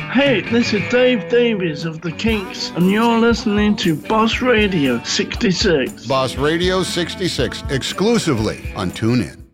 Hey, this is Dave Davies of The Kinks, and you're listening to Boss Radio 66. Boss Radio 66, exclusively on TuneIn.